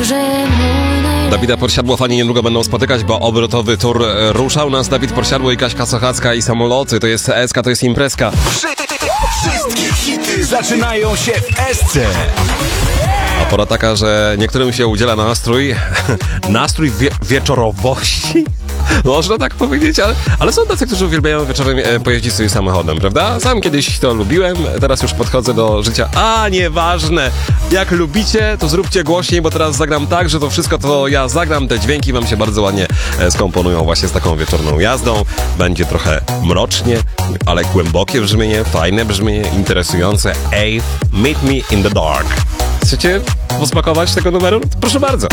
Dawida Podsiadło fani niedługo będą spotykać, bo obrotowy tour ruszał. Nas Dawid Podsiadło i Kaśka Sochacka i Samoloty. To jest SK, to jest imprezka. Wszystkie hity zaczynają się w SC. A pora taka, że niektórym się udziela nastrój wieczorowości. Można tak powiedzieć, ale są tacy, którzy uwielbiają wieczorem pojeździć sobie samochodem, prawda? Sam kiedyś to lubiłem, teraz już podchodzę do życia. Nieważne, jak lubicie, to zróbcie głośniej, bo teraz zagram tak, że to wszystko, to ja zagram, te dźwięki wam się bardzo ładnie skomponują właśnie z taką wieczorną jazdą. Będzie trochę mrocznie, ale głębokie brzmienie, fajne brzmienie, interesujące. Meet me in the dark. Chcecie posmakować tego numeru? Proszę bardzo.